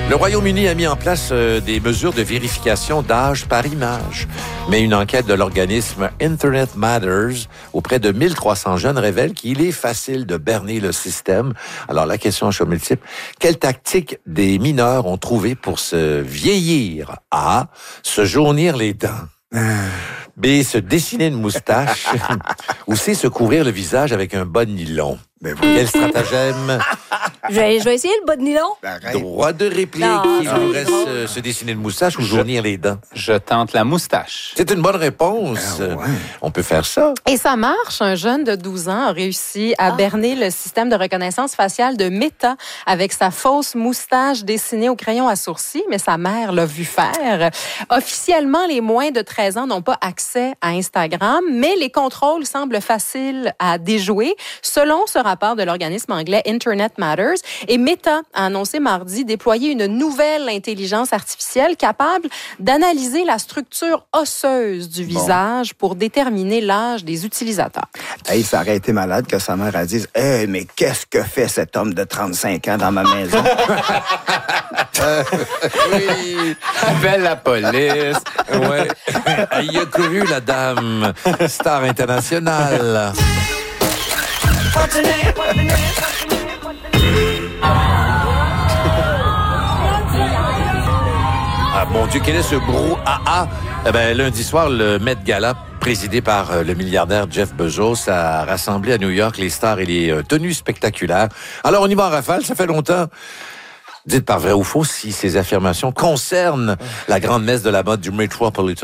Le Royaume-Uni a mis en place des mesures de vérification d'âge par image. Mais une enquête de l'organisme Internet Matters auprès de 1300 jeunes révèle qu'il est facile de berner le système. Alors la question à choix multiple, quelle tactique des mineurs ont trouvé pour se vieillir? A. Se jaunir les dents. B. Se dessiner une moustache. Ou C. Se couvrir le visage avec un bas de nylon. Quel stratagème? Je vais essayer le bas de nylon. Droit de réplique. Non, Il vous reste se dessiner une moustache ou jaunir les dents. Je tente la moustache. C'est une bonne réponse. On peut faire ça. Et ça marche. Un jeune de 12 ans a réussi à berner le système de reconnaissance faciale de Meta avec sa fausse moustache dessinée au crayon à sourcils, mais sa mère l'a vu faire. Officiellement, les moins de 13 ans n'ont pas accès à Instagram, mais les contrôles semblent faciles à déjouer, selon ce rapport de l'organisme anglais Internet Matters. Et Meta a annoncé mardi déployer une nouvelle intelligence artificielle capable d'analyser la structure osseuse du visage pour déterminer l'âge des utilisateurs. Hey, ça aurait été malade que sa mère elle dise « Hey, mais qu'est-ce que fait cet homme de 35 ans dans ma maison? » Oui. Appelle la police. Ouais. Il a couru la dame. Star internationale. Ah, mon Dieu, quel est ce brouhaha? Eh ben, lundi soir, le Met Gala, présidé par le milliardaire Jeff Bezos, a rassemblé à New York les stars et les tenues spectaculaires. Alors, on y va en rafale, ça fait longtemps. Dites par vrai ou faux si ces affirmations concernent la grande messe de la mode du Metropolitan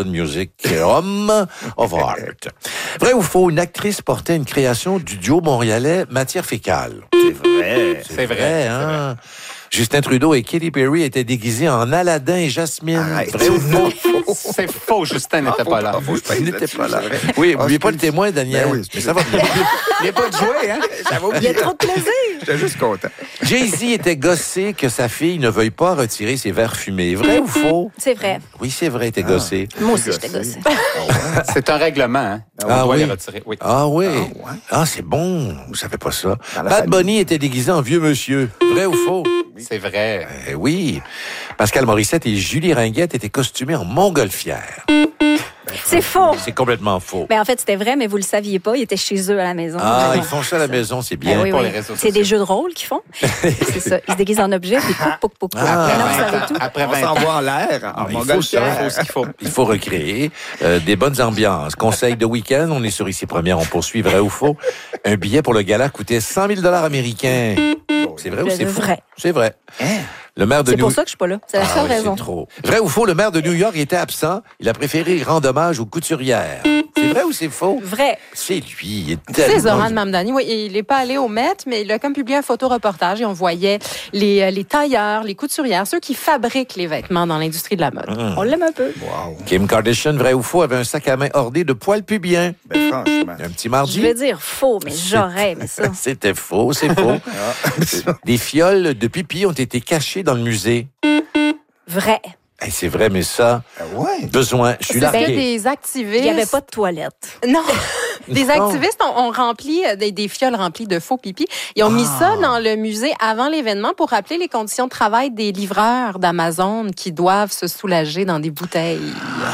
Museum of Art. Vrai ou faux, une actrice portait une création du duo montréalais Matière Fécale. C'est vrai. Hein? Justin Trudeau et Katy Perry étaient déguisés en Aladdin et Jasmine. Arrête. Vrai ou faux? C'est faux, Justin n'était pas là. Il n'était pas là. Oui, n'oubliez pas le témoin, Daniel. Ben oui, mais ça va bien. Il n'y a pas de jouet, hein? Ça va Il y a trop de plaisir. J'étais juste content. Jay-Z était gossé que sa fille ne veuille pas retirer ses verres fumés. Vrai ou faux? C'est vrai. Oui, c'est vrai, il était gossé. Moi aussi, j'étais gossée. C'est un règlement, hein? On doit les retirer. Oui. Ah oui. ouais. Ah, c'est bon. Vous savez pas ça. Dans la Bad famille. Bunny était déguisé en vieux monsieur. Vrai ou faux? C'est vrai. Oui. Pascal Morissette et Julie Ringuette étaient costumés en montgolfière. C'est faux. C'est complètement faux. Ben, en fait, c'était vrai, mais vous le saviez pas. Ils étaient chez eux à la maison. Ah, ils font ça à la maison, c'est bien. Ben oui, pour oui. les réseaux C'est sociaux. des jeux de rôle qu'ils font. C'est ça. Ils se déguisent en objet, puis pouc. Ah. Mais non, vous savez tout. Après On 20 s'envoie ans, en l'air, en Il faut montgolfière. ça, ce qu'il faut. Il faut recréer des bonnes ambiances. Conseil de week-end, on est sur Ici Première, on poursuit, vrai ou faux. Un billet pour le gala coûtait 100 000 $ américains. C'est vrai ou c'est faux? Vrai. C'est vrai. Le maire de C'est pour ça que je suis pas là. C'est la seule oui, raison. c'est trop. Vrai ou faux, le maire de New York était absent. Il a préféré rendre hommage aux couturières. C'est vrai ou c'est faux? Vrai. C'est lui. Il est C'est tellement... Zoran Mamdani. Oui, il n'est pas allé au Met, mais il a comme publié un photoreportage et on voyait les tailleurs, les couturières, ceux qui fabriquent les vêtements dans l'industrie de la mode. On l'aime un peu. Wow. Kim Kardashian, vrai ou faux, avait un sac à main orné de poils pubiens. Ben, franchement. Un petit Je mardi. vais dire faux, mais j'aurais aimé ça. C'était faux, c'est faux. Des fioles de pipi ont été cachées dans le musée. Vrai. Hey, c'est vrai, mais ça, Ouais. besoin. Je suis C'était largué. des activistes. Il n'y avait pas de toilette. Non. Des Non. activistes ont rempli des fioles remplies de faux pipi. Ils ont mis ça dans le musée avant l'événement pour rappeler les conditions de travail des livreurs d'Amazon qui doivent se soulager dans des bouteilles.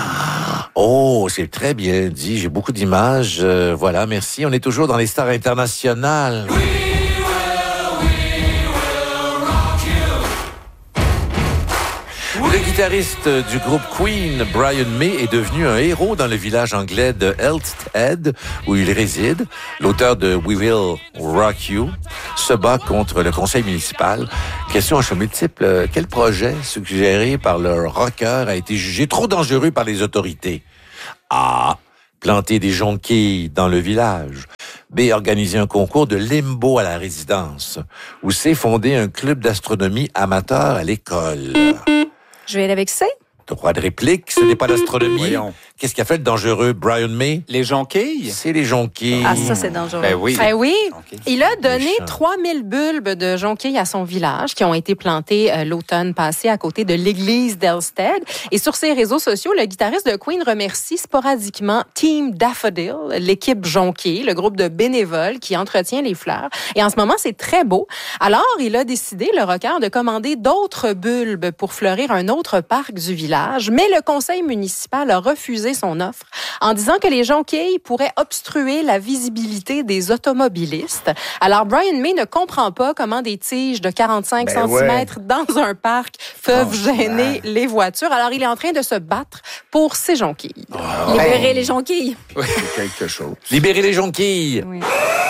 Oh, c'est très bien dit. J'ai beaucoup d'images. Voilà, merci. On est toujours dans les stars internationales. Le guitariste du groupe Queen, Brian May, est devenu un héros dans le village anglais de Elstead, où il réside. L'auteur de We Will Rock You se bat contre le conseil municipal. Question en choix multiple. Quel projet suggéré par le rocker a été jugé trop dangereux par les autorités? A. Planter des jonquilles dans le village. B. Organiser un concours de limbo à la résidence. Ou C. Fonder un club d'astronomie amateur à l'école. Je vais aller avec C. Droit de réplique, ce n'est pas l'astronomie. Voyons. qu'est-ce qu'a fait le dangereux Brian May? Les jonquilles? C'est les jonquilles. Ah, ça, c'est dangereux. Ben oui. Ben oui. Okay. Il a donné Méchant. 3000 bulbes de jonquilles à son village qui ont été plantés l'automne passé à côté de l'église d'Elstead. Et sur ses réseaux sociaux, le guitariste de Queen remercie sporadiquement Team Daffodil, l'équipe jonquille, le groupe de bénévoles qui entretient les fleurs. Et en ce moment, c'est très beau. Alors, il a décidé, le rocker, de commander d'autres bulbes pour fleurir un autre parc du village. Mais le conseil municipal a refusé son offre en disant que les jonquilles pourraient obstruer la visibilité des automobilistes. Alors, Brian May ne comprend pas comment des tiges de 45 cm dans un parc peuvent gêner les voitures. Alors, il est en train de se battre pour ces jonquilles. Libérer les jonquilles. C'est quelque chose. Libérer les jonquilles. Oui.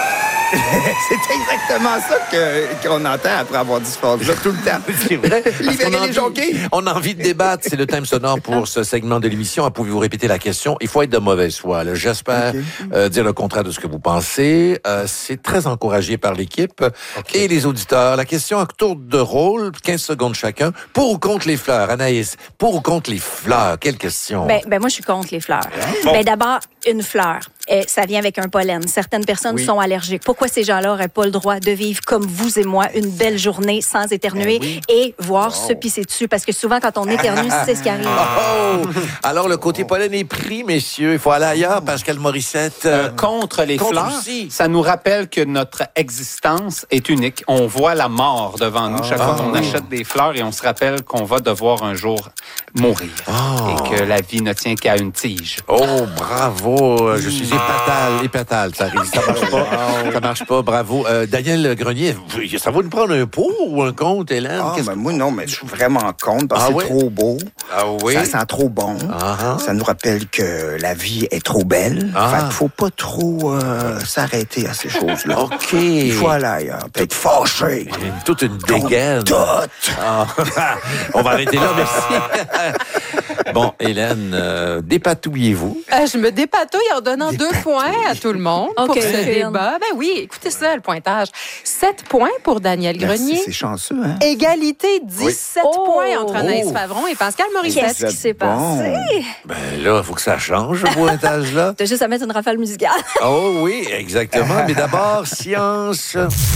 C'est exactement ça qu'on entend après avoir dit ça tout le temps. C'est vrai. Parce qu'on Libérer a les jonquilles. On a envie de débattre. C'est le thème sonore pour ce segment de l'émission. Pouvez-vous répéter la question? Il faut être de mauvaise foi. Là. J'espère dire le contraire de ce que vous pensez. C'est très encouragé par l'équipe et les auditeurs. La question à tour de rôle, 15 secondes chacun. Pour ou contre les fleurs? Anaïs, pour ou contre les fleurs? Quelle question? Ben, moi, je suis contre les fleurs. Bon. Ben, d'abord, une fleur, ça vient avec un pollen. Certaines personnes sont allergiques. Pourquoi ces gens-là n'auraient pas le droit de vivre comme vous et moi une belle journée sans éternuer et voir se pisser dessus? Parce que souvent, quand on éternue, c'est ce qui arrive. Oh! Alors, le côté pollen est pris, messieurs. Il faut aller ailleurs. Pascal Morissette. Contre les contre fleurs, aussi. ça nous rappelle que notre existence est unique. On voit la mort devant nous chaque fois qu'on achète des fleurs et on se rappelle qu'on va devoir un jour mourir et que la vie ne tient qu'à une tige. Oh, bravo. Je suis épatal. Ça arrive. Ça marche pas. Ça marche pas. Bravo. Daniel Grenier, ça va nous prendre un pour ou un contre, Hélène? Ah, ben moi, non, mais je suis vraiment contre parce que c'est trop beau. Ah oui? Ça sent trop bon. Ça nous rappelle que la vie est trop belle. Fait qu'il faut pas trop s'arrêter à ces choses-là. OK. Il faut aller ailleurs. Peut-être fâché. Toute une dégaine. Tout. Ah. On va arrêter là, merci. Bon, Hélène, dépatouillez-vous. Je me dépatouille en donnant 2 points à tout le monde pour ce débat. Ben oui, écoutez ça, le pointage. 7 points pour Daniel Grenier. C'est chanceux, hein? Égalité, 17 points entre Anaïs Favron et Pascal Morissette. Qu'est-ce qui s'est passé? Ben là, il faut que ça change, ce pointage-là. T'as juste à mettre une rafale musicale. Oh oui, exactement. Mais d'abord, science.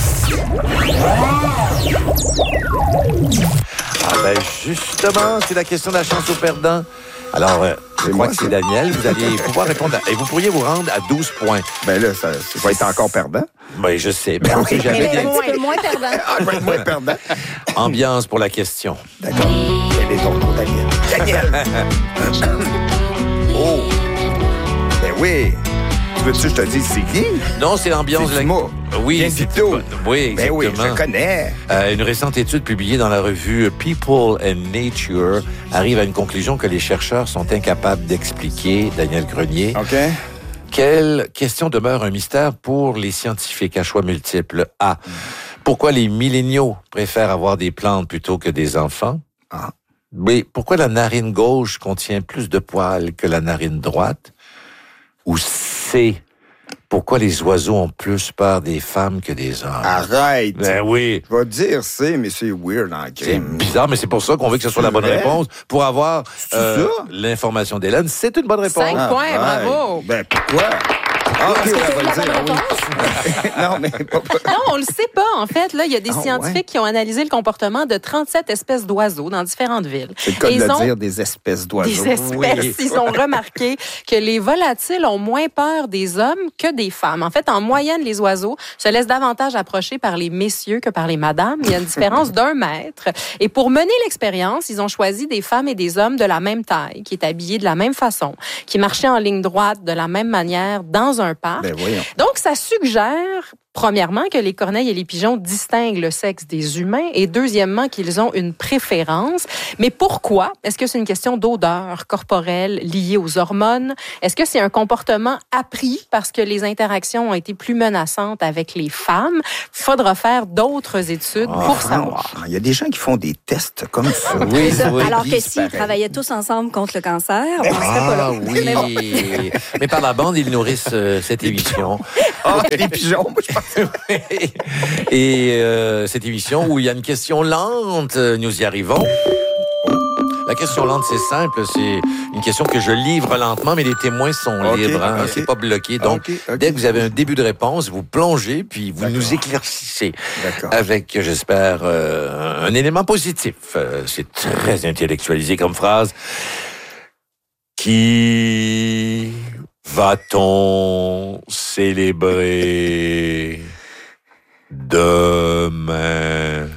Ah ben justement, c'est la question de la chance au perdant. Alors, je crois que c'est Daniel. Vous allez pouvoir répondre. Et vous pourriez vous rendre à 12 points. Ben là, ça va être encore perdant. Ben, je sais. Mais on sait jamais. Mais un petit peu moins perdant. Ah, je vais être moins perdant. Ambiance pour la question. D'accord. Quel est ton nom, Daniel? Daniel! Oh! Ben oui! Tu veux-tu que je te dise c'est qui? Non, c'est l'ambiance. C'est Dumas. Oui, Bien c'est Vito. Oui, Ben exactement. oui, je le connais. Une récente étude publiée dans la revue People and Nature arrive à une conclusion que les chercheurs sont incapables d'expliquer. Daniel Grenier. OK. Quelle question demeure un mystère pour les scientifiques à choix multiples? A. Pourquoi les milléniaux préfèrent avoir des plantes plutôt que des enfants? Ah. B. Pourquoi la narine gauche contient plus de poils que la narine droite? Ou C. Pourquoi les oiseaux ont plus peur des femmes que des hommes? Arrête! Ben oui. Je vais te dire c'est, mais c'est weird en C'est crime. bizarre, mais c'est pour ça qu'on veut que ce soit la bonne vrai? réponse. Pour avoir C'est ça? l'information d'Hélène, c'est une bonne réponse. 5 points, bravo. Ben pourquoi? Ah, OK, Est-ce que on t'as va eu la le dire, bonne oui. Non, mais pas... Non, on le sait pas, en fait. Là, il y a des Ah, scientifiques ouais? qui ont analysé le comportement de 37 espèces d'oiseaux dans différentes villes. C'est le cas de Et le ils ont dire, des espèces d'oiseaux. des espèces. Oui. Ils ont remarqué que les volatiles ont moins peur des hommes que des femmes. En fait, en moyenne, les oiseaux se laissent davantage approcher par les messieurs que par les madames. Il y a une différence d'1 mètre. Et pour mener l'expérience, ils ont choisi des femmes et des hommes de la même taille, qui étaient habillés de la même façon, qui marchaient en ligne droite de la même manière dans un parc. Ben voyons. Donc, ça suggère, premièrement, que les corneilles et les pigeons distinguent le sexe des humains et deuxièmement, qu'ils ont une préférence. Mais pourquoi? Est-ce que c'est une question d'odeur corporelle liée aux hormones? Est-ce que c'est un comportement appris parce que les interactions ont été plus menaçantes avec les femmes? Faudra faire d'autres études pour savoir. Il y a des gens qui font des tests comme ça. Oui, oui. Alors que c'est s'ils pareil. travaillaient tous ensemble contre le cancer, on ne serait pas là. Oui. Mais bon. Mais par la bande, ils nourrissent cette émission. Ah, les pigeons, moi, je pense. Et cette émission où il y a une question lente, nous y arrivons. La question lente, c'est simple. C'est une question que je livre lentement, mais les témoins sont libres. Hein? Okay. C'est pas bloqué. Donc, dès que vous avez un début de réponse, vous plongez, puis vous nous éclaircissez avec, j'espère, un élément positif. C'est très intellectualisé comme phrase. Qui va-t-on célébrer demain?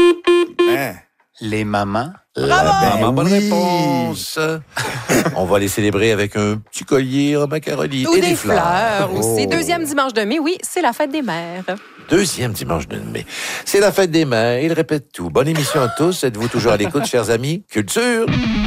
Les mamans. Maman, bonne réponse. On va les célébrer avec un petit collier en macaroni ou et des fleurs. aussi. Deuxième dimanche de mai, oui, c'est la fête des mères. Deuxième dimanche de mai. C'est la fête des mères. Il répète tout. Bonne émission à tous. Êtes-vous toujours à l'écoute, chers amis? Culture!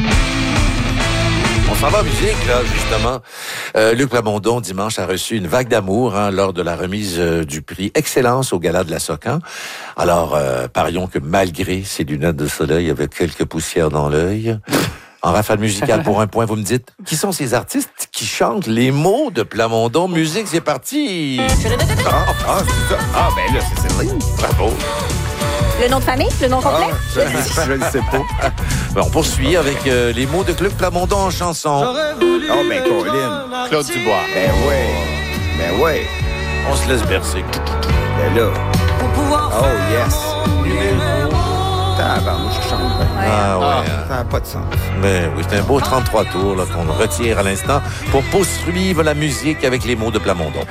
On s'en va en musique, là, justement. Luc Plamondon, dimanche, a reçu une vague d'amour lors de la remise du prix Excellence au Gala de la Socan. Alors, parions que malgré ses lunettes de soleil avec quelques poussières dans l'œil, en rafale musicale pour un point, vous me dites, qui sont ces artistes qui chantent les mots de Plamondon? Musique, c'est parti! C'est ça. Ben là, c'est Céline. Bravo! Le nom de famille? Le nom complet? Je ne sais pas. On poursuit avec les mots de Luc Plamondon en chanson. Oh, ben, Colin. Claude Dubois. Ben ouais. On se laisse bercer. Ben là. Oh, yes. Tabarnouche, je chante bien. Ah ouais. Ça n'a pas de sens. Mais oui, c'est un beau 33 tours là, qu'on retire à l'instant pour poursuivre la musique avec les mots de Plamondon.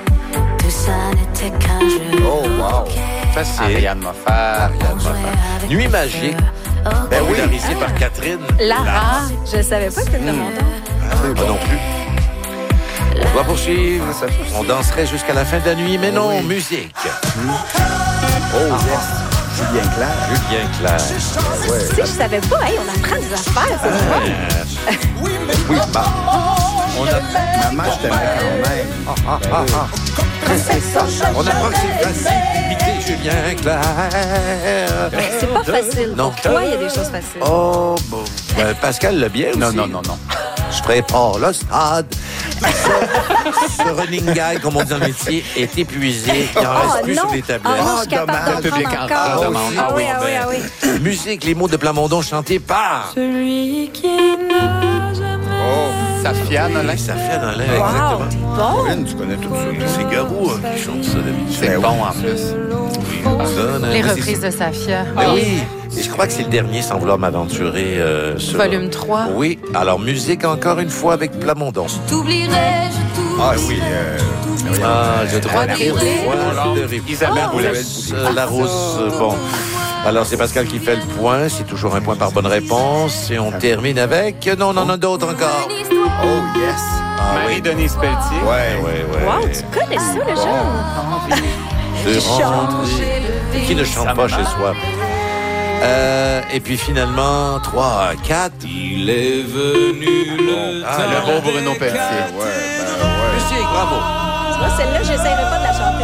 Oh, wow. Facile. Ariane Moffat. Nuit magique. Ben oui, réalisé par Catherine. Lara. Je ne savais pas que c'était Plamondon. Moi non plus. On va poursuivre. On danserait jusqu'à la fin de la nuit, mais non, musique. Oh, yes. Julien Clerc. Julien Clerc. Si je savais pas, on apprend des affaires, c'est vrai. Oui, bah. Maman, je t'aimais quand même. On apprend que c'est facile d'imiter Julien Clerc. C'est pas facile. Non. Pour toi, il y a des choses faciles. Oh, bon. Pascal l'a bien aussi. Non. Je prépare le stade. Ce running gag, comme on dit dans le métier, est épuisé. Il n'en reste plus sur les tablettes. Ah non, je suis capable d'en public prendre en encore. demande. Ah oui. Musique, les mots de Plamondon chantés par... Celui qui n'a jamais... Safia Nolin. Safia Nolin, Wow, exactement. t'es bon. Colin, tu connais tout ça. C'est Garou qui chante ça d'habitude. C'est bon en plus. Les reprises de Safia. Ben oui, et je crois que c'est le dernier sans vouloir m'aventurer sur... Volume 3. Oui, alors musique encore une fois avec Plamondon. Ah oui, Je Droit de rêver. Isabelle Larousse. Bon. Alors, c'est Pascal qui fait le point. C'est toujours un point par bonne réponse. Et on termine avec... Non, on en a d'autres encore. oh, yes. Marie-Denise Pelletier. Ouais. Wow, tu connais ça, le genre? De rentrer. Qui ne chante pas chez soi? Et puis finalement, 3, 4. Il est venu le temps. Le beau Bruno Pelletier. Musique, bravo. Tu vois, celle-là, j'essaierai pas de la chanter.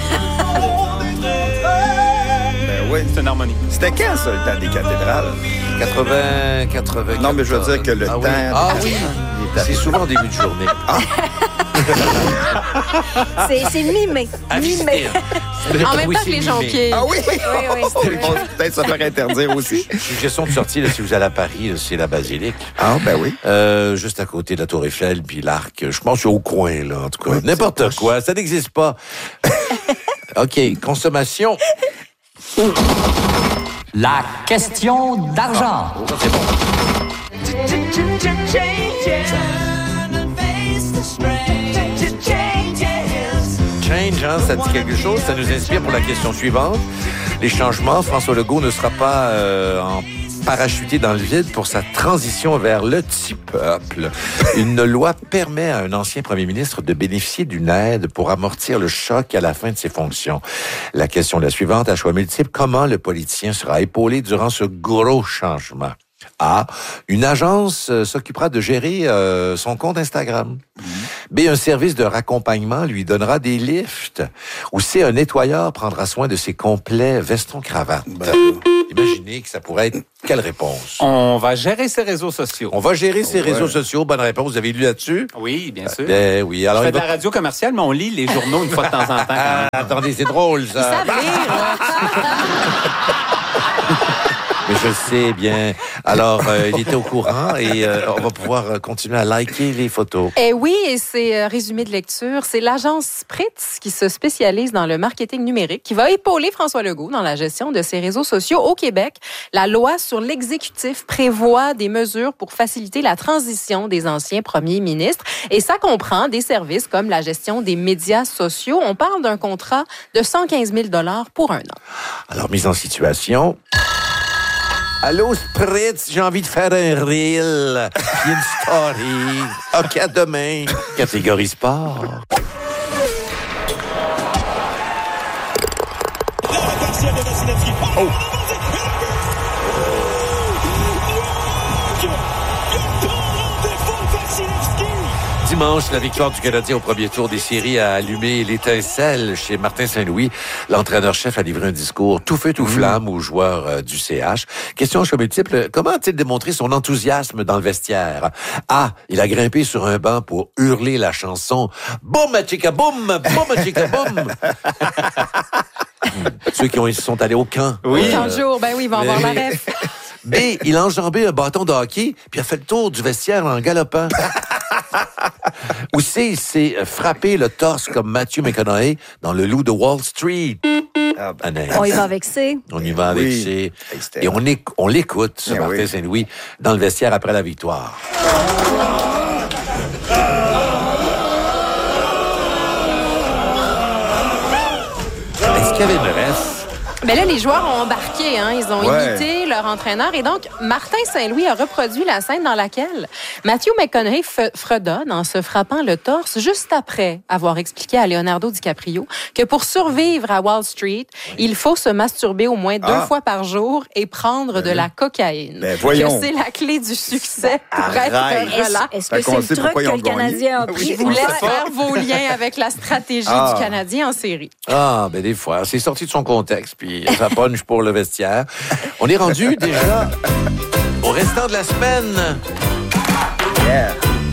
Oui. C'est une harmonie. C'était quand, ça, le temps des cathédrales? 80. Non, mais je veux dire que le temps... Oui. C'est souvent au début de journée. C'est mimé. Mimé. En même temps que les jonquiers. Ah oui? Oui. Peut-être se faire interdire aussi. Suggestion de sortie, là, si vous allez à Paris, là, c'est la basilique. Ah, ben oui. Juste à côté de la Tour Eiffel, puis l'Arc. Je pense que c'est au coin, là, en tout cas. Oui, n'importe quoi, ça n'existe pas. OK, consommation. La question d'argent. Ça, c'est bon. Change, hein, ça dit quelque chose, ça nous inspire pour la question suivante. Les changements, François Legault ne sera pas en parachuté dans le vide pour sa transition vers le petit peuple. Une loi permet à un ancien premier ministre de bénéficier d'une aide pour amortir le choc à la fin de ses fonctions. La question est la suivante, à choix multiples. Comment le politicien sera épaulé durant ce gros changement? A. Une agence s'occupera de gérer son compte Instagram. B. Un service de raccompagnement lui donnera des lifts. Ou C. Un nettoyeur prendra soin de ses complets veston-cravate. Imaginez que ça pourrait être quelle réponse? On va gérer ses réseaux sociaux. On va gérer ses réseaux sociaux. Bonne réponse. Vous avez lu là-dessus? Oui, bien sûr. Oui. Alors, On fait de la radio commerciale, mais on lit les journaux une fois de temps en temps. Quand même. Attendez, c'est drôle, ça. Mais je sais bien. Alors, il était au courant et on va pouvoir continuer à liker les photos. Eh oui, et c'est résumé de lecture. C'est l'agence Spritz qui se spécialise dans le marketing numérique qui va épauler François Legault dans la gestion de ses réseaux sociaux au Québec. La loi sur l'exécutif prévoit des mesures pour faciliter la transition des anciens premiers ministres. Et ça comprend des services comme la gestion des médias sociaux. On parle d'un contrat de 115 000 $ pour un an. Alors, mise en situation. Allô, Spritz, j'ai envie de faire un reel. Puis une story. OK, à demain. Catégorie sport. Oh. Dimanche, la victoire du Canadien au premier tour des séries a allumé l'étincelle chez Martin Saint-Louis. L'entraîneur-chef a livré un discours tout feu, tout flamme aux joueurs du CH. Question à choix multiple, comment a-t-il démontré son enthousiasme dans le vestiaire? A, il a grimpé sur un banc pour hurler la chanson « Boum, chica boum, boum, chica boum ». Ceux qui sont allés au camp. Oui. 30 jours, ben oui, ils vont avoir la ref. B, il a enjambé un bâton de hockey puis a fait le tour du vestiaire en galopant. Ou C, il s'est frappé le torse comme Matthew McConaughey dans Le Loup de Wall Street. On y va avec C. On y va avec C. Et on l'écoute, ce Martin Saint-Louis, dans le vestiaire après la victoire. Est-ce qu'il y avait une ref? Mais là, les joueurs ont embarqué, hein. Ils ont imité leur entraîneur. Et donc, Martin Saint-Louis a reproduit la scène dans laquelle Matthew McConaughey fredonne en se frappant le torse juste après avoir expliqué à Leonardo DiCaprio que pour survivre à Wall Street, il faut se masturber au moins 2 fois par jour et prendre de la cocaïne. Voyons. Que c'est la clé du succès pour être relâche. Est-ce que c'est le truc que le Canadien a pris? Je vous laisse faire vos liens avec la stratégie du Canadien en série. Ah, ben des fois, c'est sorti de son contexte, puis ça punch pour le vestiaire. On est rendu déjà au restant de la semaine. Yeah.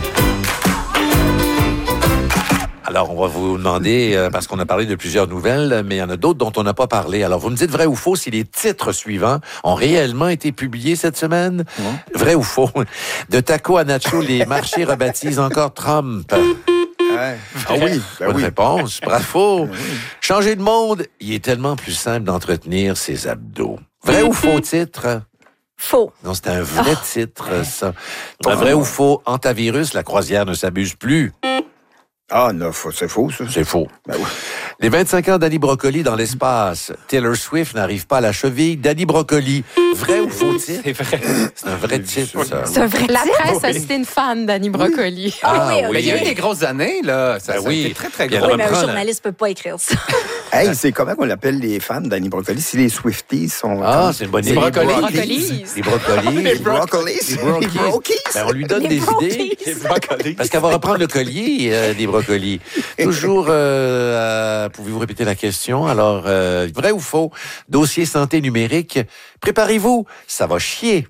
Alors, on va vous demander, parce qu'on a parlé de plusieurs nouvelles, mais il y en a d'autres dont on n'a pas parlé. Alors, vous me dites vrai ou faux si les titres suivants ont réellement été publiés cette semaine? Vrai ou faux? De taco à nacho, les marchés rebaptisent encore Trump. Ah oui, bonne réponse, bravo. Changer de monde, il est tellement plus simple d'entretenir ses abdos. Vrai ou faux titre? Faux. Non, c'est un vrai titre, ça. Un vrai ou faux? Antivirus, la croisière ne s'abuse plus. Ah non, c'est faux, ça. C'est faux. Ben oui. Les 25 ans d'Annie Brocoli dans l'espace. Taylor Swift n'arrive pas à la cheville d'Annie Brocoli. Vrai ou faux titre? C'est vrai. C'est un vrai titre, ça. C'est un vrai La presse a cité une fan d'Annie Brocoli. Mais il y a eu des grosses années, là. Ça a été très, très gros. Oui, mais un journaliste ne peut pas écrire ça. Hey, c'est comment qu'on appelle les fans d'Annie Brocoli? Si les Swifties sont... C'est une bonne idée. Les brocolis. Les brocolis. Les brocolis. Les brokies. Ben, on lui donne des idées. Parce qu'elle va reprendre le collier des brocolis. Toujours, pouvez-vous répéter la question? Alors, vrai ou faux? Dossier santé numérique. Préparez-vous, ça va chier.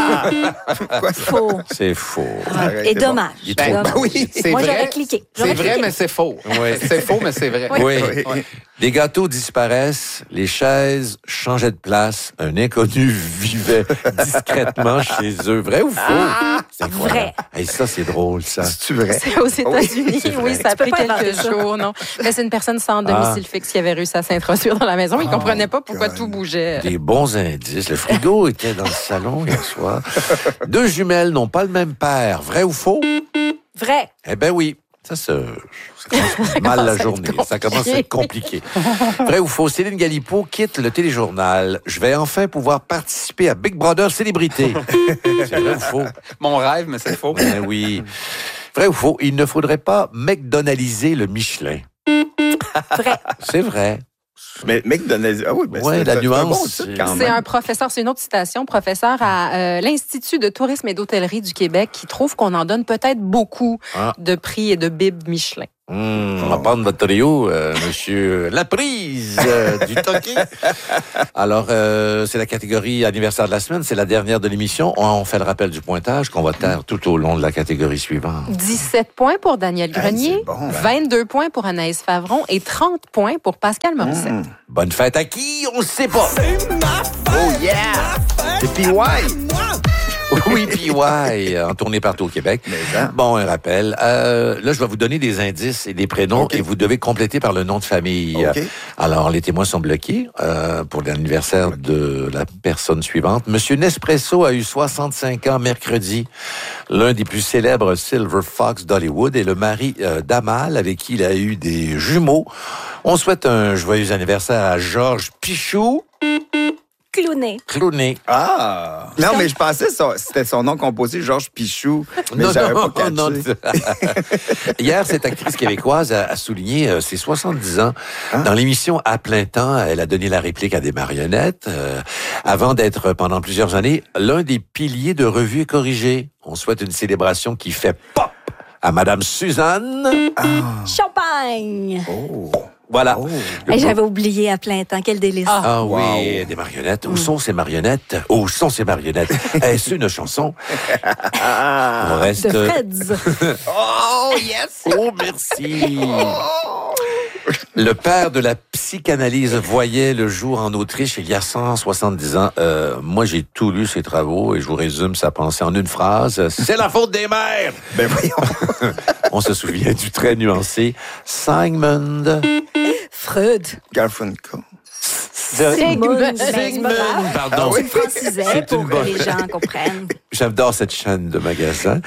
Faux. C'est faux. Et dommage. Oui, c'est Moi, vrai. j'aurais cliqué. C'est vrai, mais c'est faux. C'est faux, mais c'est vrai. Oui. Des gâteaux disparaissent, les chaises changeaient de place, un inconnu vivait discrètement chez eux. Vrai ou faux? C'est incroyable. Vrai. Et ça, c'est drôle, ça. C'est-tu vrai? C'est aux États-Unis. c'est vrai. Oui, ça a Tu peux pris pas inventer quelques ça. jours, non. Mais c'est une personne sans domicile fixe qui avait réussi à s'introduire dans la maison. Il comprenait pas pourquoi tout bougeait. Des bons indices. Le frigo était dans le salon hier soir. 2 jumelles n'ont pas le même père. Vrai ou faux? Vrai. Eh ben oui. Ça commence mal la journée. Ça commence à être compliqué. Vrai ou faux? Céline Galipo quitte le téléjournal. Je vais enfin pouvoir participer à Big Brother Célébrité. C'est vrai ou faux? Mon rêve, mais c'est faux. Ben oui. Vrai ou faux? Il ne faudrait pas McDonaldiser le Michelin. Vrai. C'est vrai. Mais McDonald's... Ah oui, Ouais, la nuance, c'est un bon titre, quand C'est même. un professeur, c'est une autre citation, professeur à l'Institut de tourisme et d'hôtellerie du Québec qui trouve qu'on en donne peut-être beaucoup de prix et de bibes Michelin. On va prendre votre trio, monsieur Laprise du Toqué. Alors, c'est la catégorie anniversaire de la semaine. C'est la dernière de l'émission. On fait le rappel du pointage qu'on va taire tout au long de la catégorie suivante. 17 points pour Daniel Grenier, bon, ben. 22 points pour Anaïs Favron et 30 points pour Pascal Morissette. Bonne fête à qui? On ne sait pas. Oh yeah! C'est PY! Oui, PY, en tournée partout au Québec. Bon, un rappel. Là, je vais vous donner des indices et des prénoms et vous devez compléter par le nom de famille. Alors, les témoins sont bloqués pour l'anniversaire de la personne suivante. Monsieur Nespresso a eu 65 ans mercredi. L'un des plus célèbres Silver Fox d'Hollywood est le mari d'Amal, avec qui il a eu des jumeaux. On souhaite un joyeux anniversaire à Georges Pichou. Clooney. Ah! Non, mais je pensais que c'était son nom composé, Georges Pichou. Mais j'avais pas catché. Non. Hier, cette actrice québécoise a souligné ses 70 ans. Dans l'émission À plein temps, elle a donné la réplique à des marionnettes avant d'être, pendant plusieurs années, l'un des piliers de Revue et Corrigée. On souhaite une célébration qui fait pop à Madame Suzanne. Champagne! Oh! Voilà. J'avais oublié À plein temps. Quel délice. Ah oui, des marionnettes. Où sont ces marionnettes? Où sont ces marionnettes? Est-ce une chanson? On reste... De Freds. Oh, yes! Oh, merci! Le père de la psychanalyse voyait le jour en Autriche il y a 170 ans. Moi, j'ai tout lu ses travaux et je vous résume sa pensée en une phrase. C'est la faute des mères! Ben voyons. On se souvient du très nuancé Sigmund Freud. Garfunkel. Sigmund. Pardon. C'est francisais C'est pour une que bonne- les gens comprennent. J'adore cette chaîne de magasins.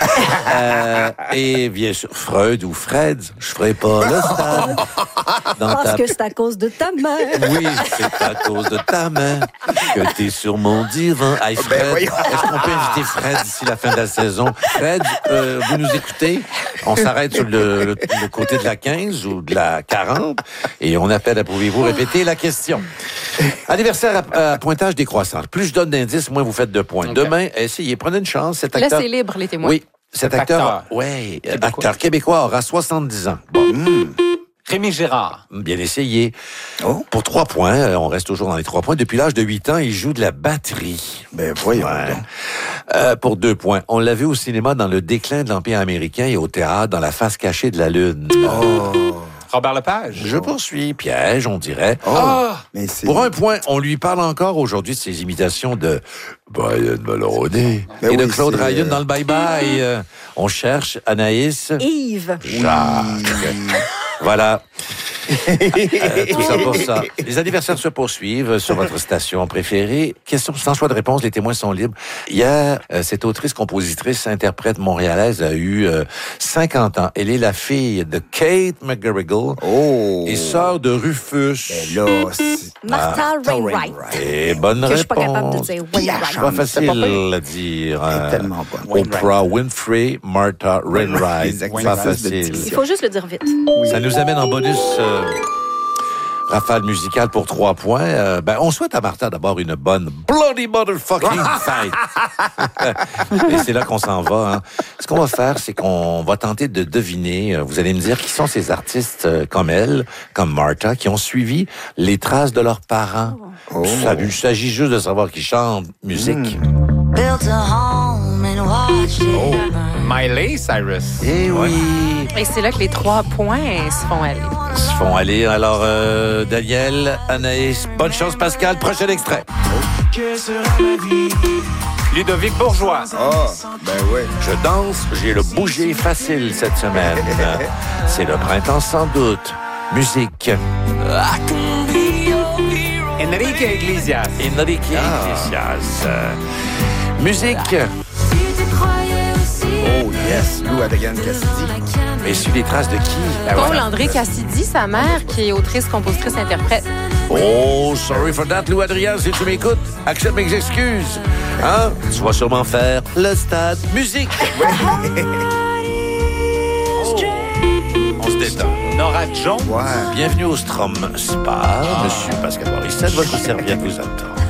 Et bien sûr, Freud ou Fred, je ferai pas le stade. Parce que c'est à cause de ta mère. Oui, c'est à cause de ta main que t'es sur mon divan. Hey, Fred, voyons. est-ce qu'on peut inviter Fred d'ici la fin de la saison? Fred, vous nous écoutez? On s'arrête sur le côté de la 15 ou de la 40 et on appelle à pouvez-vous répéter la question. Anniversaire à pointage décroissant. Plus je donne d'indices, moins vous faites de points. Okay. Demain, essayez, prenez une chance. Cet acteur... Là, c'est libre, les témoins. Oui, cet acteur, acteur québécois aura 70 ans. Bon. Rémi Girard. Bien essayé. Oh. Pour 3 points, on reste toujours dans les 3 points. Depuis l'âge de 8 ans, il joue de la batterie. Ben voyons donc. Pour 2 points. On l'a vu au cinéma dans Le déclin de l'Empire américain et au théâtre dans La face cachée de la Lune. Robert Lepage. Je poursuis. Piège, on dirait. Mais c'est... Pour 1 point, on lui parle encore aujourd'hui de ses imitations de Brian Mulroney Ben et de oui, Claude c'est, Ryan dans le Bye Bye. On cherche Anaïs. Yves. Jacques. Voilà. Tout ça pour ça. Les anniversaires se poursuivent sur votre station préférée. Question sans choix de réponse, les témoins sont libres. Hier, cette autrice, compositrice, interprète montréalaise a eu 50 ans. Elle est la fille de Kate McGarrigle et sœur de Rufus. Ben là, c'est... Martha Wainwright. Et bonne Que réponse. je suis pas capable de dire Wainwright. Pas facile à dire. Elle est tellement bonne. Oprah Winfrey, Martha Wainwright. Les Pas exercices de facile. Il faut juste le dire vite. Ça nous amène en bonus rafale musicale pour 3 points. On souhaite à Martha d'abord une bonne bloody motherfucking fête. Et c'est là qu'on s'en va. Hein. Ce qu'on va faire, c'est qu'on va tenter de deviner. Vous allez me dire qui sont ces artistes comme elle, comme Martha, qui ont suivi les traces de leurs parents. Il s'agit juste de savoir qui chante musique. Built a home and watched it burn. Miley Cyrus. Eh oui. Et c'est là que les 3 points se font aller. Ils se font aller. Alors, Daniel, Anaïs, bonne chance, Pascal. Prochain extrait. Ludovic Bourgeois. Ben oui. Je danse, j'ai le bouger facile cette semaine. C'est le printemps sans doute. Musique. Enrique Iglesias. Enrique Iglesias. Musique. Oh yes, Lou Adrienne Cassidy. Mais sur les traces de qui? Paul André Cassidy, sa mère, qui est autrice, compositrice, interprète. Oh, sorry for that, Lou Adrien, si tu m'écoutes, accepte mes excuses. Hein? Tu vas sûrement faire le stade musique. On se détend. Nora Jones. Ouais. Bienvenue au Strom Spa. Monsieur Pascal Morissette, votre serviette vous attend.